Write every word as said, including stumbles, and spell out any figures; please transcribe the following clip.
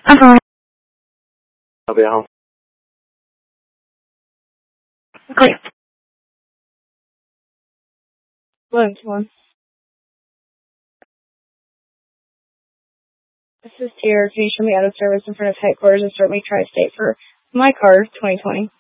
Uh-huh. I'll be at home. Great. eleven to one. This is Tier. Can you show me out of service in front of headquarters and start me Tri-State for my car twenty twenty?